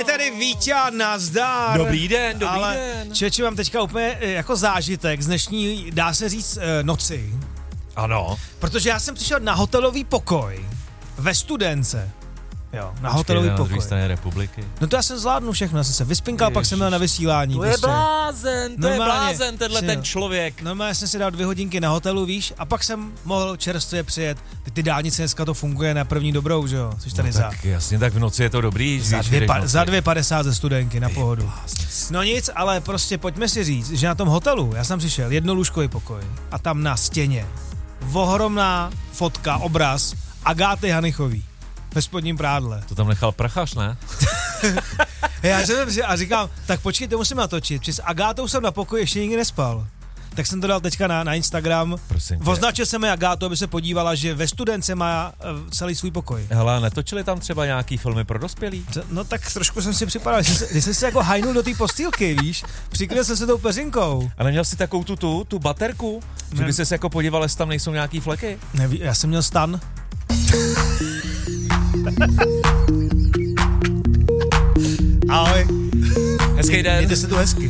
je tady Víťa, nazdar. Dobrý den. Čeči, mám teďka úplně jako zážitek z dnešní, dá se říct, noci. Ano. Protože já jsem přišel na hotelový pokoj ve Studence. Jo, na hotelový na pokoj. druhé straně republiky. No to já jsem zvládnu všechno, já jsem se vyspinkal, pak jsem měl na vysílání. To je blázen, tenhle ten člověk. Normálně jsem si dal 2 hodinky na hotelu, víš, a pak jsem mohl čerstvě přijet. Ty dálnice dneska to funguje na první dobrou, že jo? Což tady No tak jasně, tak v noci je to dobrý. za 2,50 ze Studenky na pohodu. No nic, ale prostě pojďme si říct, že na tom hotelu, já jsem přišel, jednolůžkový pokoj a tam na stěně ohromná fotka, obraz Agáty Hanichový ve spodním prádle. To tam nechal Prachař, ne? Já jsem si a říkám, tak počkej, to musím natočit, protože s Agátou jsem na pokoji ještě nikdy nespal. Tak jsem to dal teďka na Instagram. Označil jsem je Agátu, aby se podívala, že ve Studence má celý svůj pokoj. Hele, netočili tam třeba nějaký filmy pro dospělí? No tak trošku jsem si připadal, když jsem si jako hajnul do té postýlky, víš, přikryl jsem se tou peřinkou. A neměl jsi takovou tu baterku? Že by ses jako podíval, jestli tam nejsou nějaký fleky? Neví, já jsem měl stan. Ahoj. Hezký den. Mějte se tu hezky.